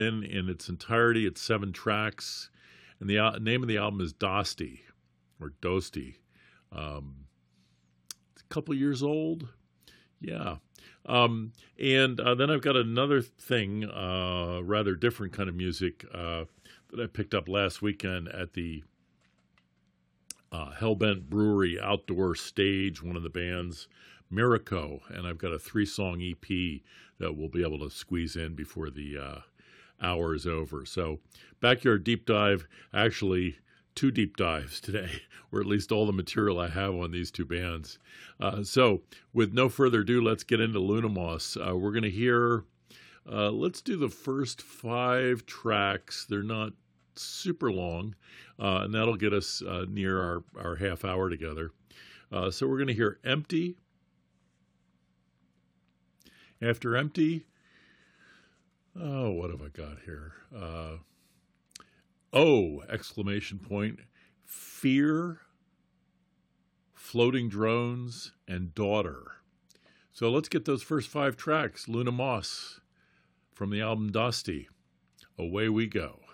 in its entirety. It's 7 tracks, and the name of the album is Dosti, or Dosti. It's a couple years old. Yeah. And then I've got another thing, rather different kind of music that I picked up last weekend at the Hellbent Brewery outdoor stage, one of the bands, Miraco, and I've got a 3-song EP that we'll be able to squeeze in before the hour is over. So, Backyard Deep Dive, actually 2 deep dives today, or at least all the material I have on these 2 bands. So, with no further ado, let's get into Lunamoss. We're going to hear, let's do the first 5 tracks. They're not super long, and that'll get us near our half hour together. So we're going to hear Empty. After Empty, oh, what have I got here? Exclamation point, Fear, Floating Drones, and Daughter. So let's get those first 5 tracks. Lunamoss from the album Dosti. Away we go.